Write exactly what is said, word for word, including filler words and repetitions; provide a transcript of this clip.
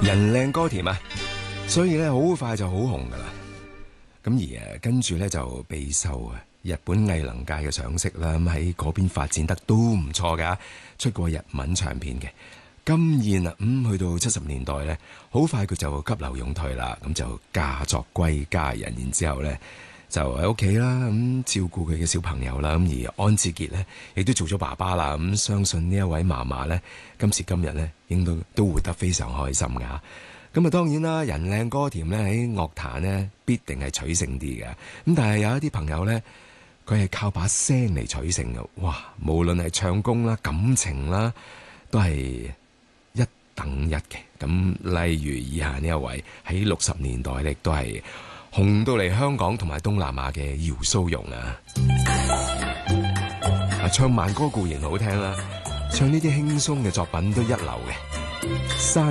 人靚歌甜啊，所以咧好快就好紅噶啦。咁而誒跟住咧就備受啊日本藝能界嘅賞識啦，咁喺嗰邊發展得都唔錯噶，出過日文唱片嘅。金燕啊，咁、嗯、去到七十年代咧，好快佢就急流勇退啦，咁就嫁作歸家人，然之後咧就喺屋企啦，咁照顧佢嘅小朋友啦，咁而安志傑咧亦都做咗爸爸啦，咁相信呢一位嫲嫲咧，今時今日咧應該都活得非常開心噶。咁啊，當然啦，人靚歌甜咧喺樂壇咧必定係取勝啲嘅，咁但係有一啲朋友咧，佢係靠把聲嚟取勝嘅，哇！無論係唱功啦、感情啦，都係一等一嘅。咁例如以下呢一位喺六十年代亦都係紅到嚟香港同埋東南亞嘅姚蘇蓉啊！啊，唱慢歌固然好聽啦，唱呢啲輕鬆嘅作品都一流嘅。山